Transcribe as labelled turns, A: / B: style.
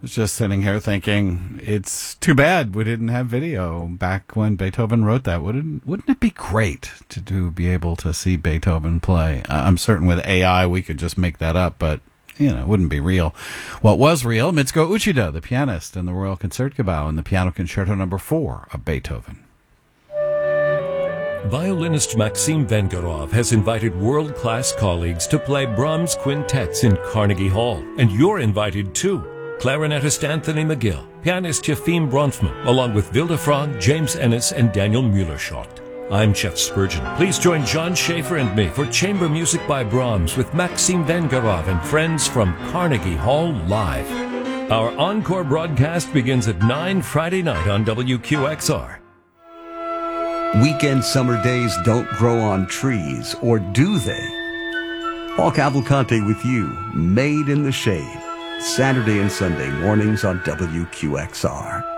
A: was just sitting here thinking, it's too bad we didn't have video back when Beethoven wrote that. Wouldn't it be great to be able to see Beethoven play? I'm certain with AI we could just make that up, but it wouldn't be real. What was real, Mitsuko Uchida, the pianist in the Royal Concertgebouw in the Piano Concerto No. 4 of Beethoven.
B: Violinist Maxim Vengerov has invited world-class colleagues to play Brahms quintets in Carnegie Hall, and you're invited too. Clarinetist Anthony McGill, pianist Yefim Bronfman, along with Vilde Frog, James Ennis, and Daniel Mueller-Schott. I'm Jeff Spurgeon. Please join John Schaefer and me for Chamber Music by Brahms with Maxim Vengerov and friends from Carnegie Hall Live. Our encore broadcast begins at 9 Friday night on WQXR.
C: Weekend summer days don't grow on trees, or do they? Paul Cavalcante with you, Made in the Shade, Saturday and Sunday mornings on WQXR.